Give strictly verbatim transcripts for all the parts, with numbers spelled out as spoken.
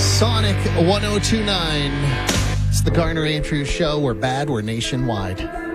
Sonic one oh two point nine. It's the Garner Andrews Show. We're bad. We're nationwide.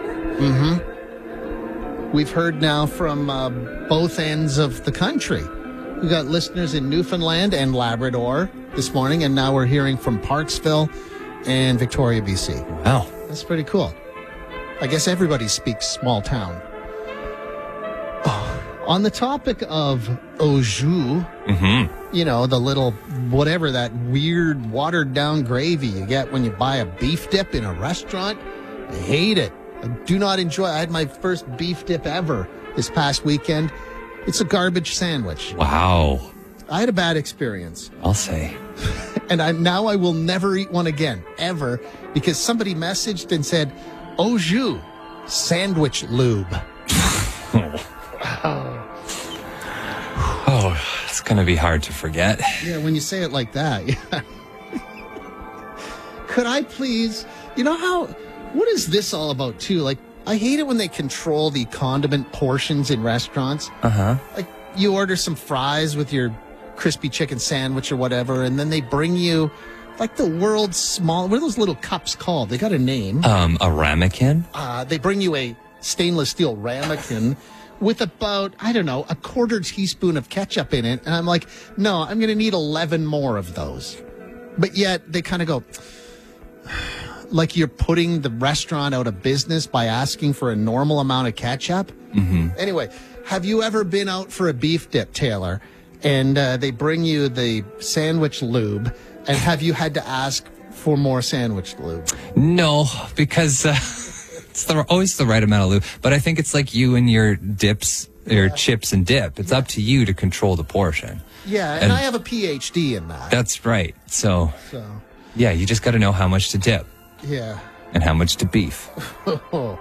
Mm-hmm. We've heard now from uh, both ends of the country. We've got listeners in Newfoundland and Labrador this morning, and now we're hearing from Parksville and Victoria, B C. Wow. That's pretty cool. I guess everybody speaks small town. Oh, on the topic of au jus, Mm-hmm. you know, the little, whatever, that weird watered-down gravy you get when you buy a beef dip in a restaurant, I hate it. I do not enjoy it. I had my first beef dip ever this past weekend. It's a garbage sandwich. Wow. I had a bad experience. I'll say. And I now I will never eat one again, ever, because somebody messaged and said, au jus, sandwich lube. Oh, it's going to be hard to forget. Yeah, when you say it like that. Yeah. Could I please, you know how, what is this all about too? Like, I hate it when they control the condiment portions in restaurants. Uh-huh. Like, you order some fries with your crispy chicken sandwich or whatever, and then they bring you like the world's small, what are those little cups called? They got a name. Um, a ramekin? Uh, they bring you a stainless steel ramekin with about, I don't know, a quarter teaspoon of ketchup in it. And I'm like, no, I'm going to need eleven more of those. But yet they kind of go, like you're putting the restaurant out of business by asking for a normal amount of ketchup. Mm-hmm. Anyway, have you ever been out for a beef dip, Taylor, and uh, they bring you the sandwich lube, and have you had to ask for more sandwich lube? No, because uh, it's the, always the right amount of lube. But I think it's like you and your dips, your Yeah. chips and dip. It's Yeah. up to you to control the portion. Yeah, and, And- I have a P H D in that. That's right. So, So, yeah, you just got to know how much to dip yeah. and how much to beef. Oh.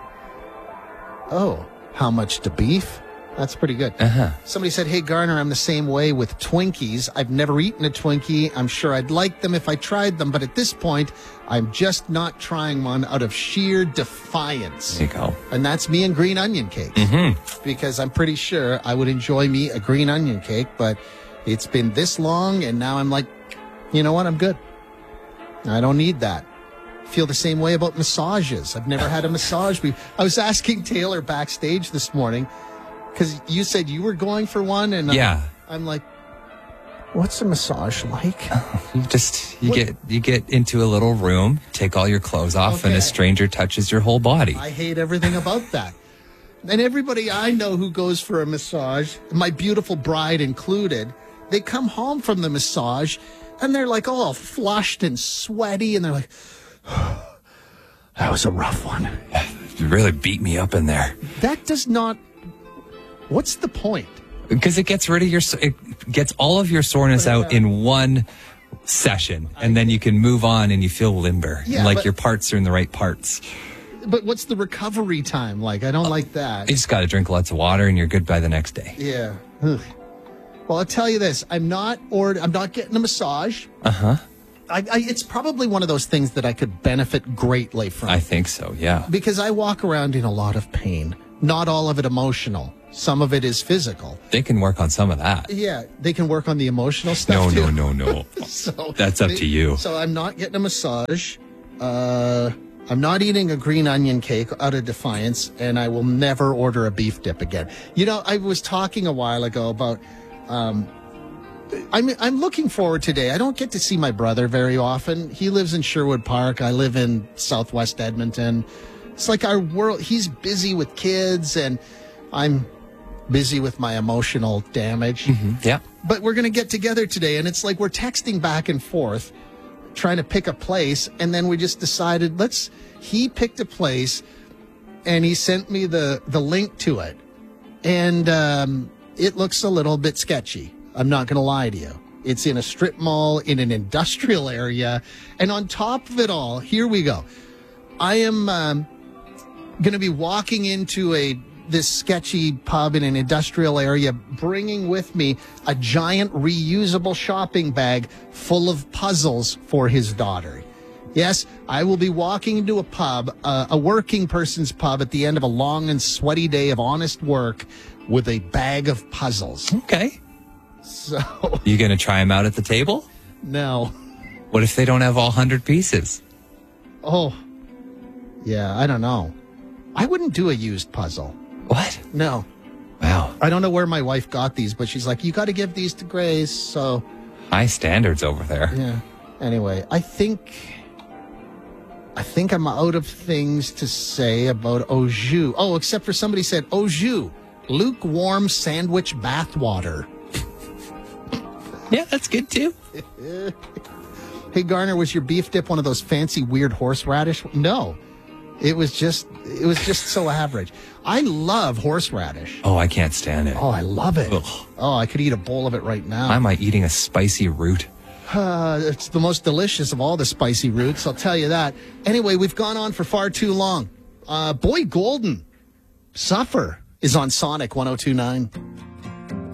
Oh, how much to beef? That's pretty good. Uh-huh. Somebody said, hey, Garner, I'm the same way with Twinkies. I've never eaten a Twinkie. I'm sure I'd like them if I tried them, but at this point, I'm just not trying one out of sheer defiance. There you go. And that's me and green onion cakes. Mm-hmm. Because I'm pretty sure I would enjoy me a green onion cake, but it's been this long, and now I'm like, you know what? I'm good. I don't need that. Feel the same way about massages. I've never had a massage. be- I was asking Taylor backstage this morning, because you said you were going for one, and Yeah. I'm, I'm like, what's a massage like? You just you What- get you get into a little room, take all your clothes off, and Okay. a stranger touches your whole body. I hate everything about that. And everybody I know who goes for a massage, my beautiful bride included, they come home from the massage and they're like all flushed and sweaty, and they're like, that was a rough one. You really beat me up in there. That does not. What's the point? Because it gets rid of your, it gets all of your soreness out in one session, and then you can move on and you feel limber, Yeah, and like but- your parts are in the right parts. But what's the recovery time like? I don't like that. You just got to drink lots of water, and you're good by the next day. Yeah. Ugh. Well, I'll tell you this: I'm not, or I'm not getting a massage. Uh huh. I, I, it's probably one of those things that I could benefit greatly from. I think so. Yeah. Because I walk around in a lot of pain. Not all of it emotional. Some of it is physical. They can work on some of that. Yeah, they can work on the emotional No, stuff no, too. no, no. So That's up they- to you. So I'm not getting a massage. Uh, I'm not eating a green onion cake out of defiance, and I will never order a beef dip again. You know, I was talking a while ago about. Um, I'm I'm looking forward today. I don't get to see my brother very often. He lives in Sherwood Park. I live in Southwest Edmonton. It's like our world. He's busy with kids, and I'm busy with my emotional damage. Yeah. But we're going to get together today, and it's like we're texting back and forth, trying to pick a place, and then we just decided let's. He picked a place, and he sent me the the link to it, and um, it looks a little bit sketchy. I'm not going to lie to you. It's in a strip mall in an industrial area, and on top of it all, here we go. I am um, going to be walking into a this sketchy pub in an industrial area, bringing with me a giant reusable shopping bag full of puzzles for his daughter. Yes, I will be walking into a pub, uh, a working person's pub at the end of a long and sweaty day of honest work with a bag of puzzles. Okay. So, You going to try them out at the table? no. What if they don't have all one hundred pieces? Oh, yeah, I don't know. I wouldn't do a used puzzle. What? No. Wow. I don't know where my wife got these, but she's like, you got to give these to Grace. So, high standards over there. yeah. Anyway, I think, I think I'm out of things to say about au jus. Oh, except for somebody said au jus, lukewarm sandwich bathwater. Yeah, that's good too. Hey, Garner, was your beef dip one of those fancy weird horseradish? No. It was just it was just so average. I love horseradish. Oh, I can't stand it. Oh, I love it. Ugh. Oh, I could eat a bowl of it right now. Why am I eating a spicy root? Uh, it's the most delicious of all the spicy roots, I'll tell you that. Anyway, we've gone on for far too long. Uh, Boy Golden, Suffer, is on Sonic one oh two point nine.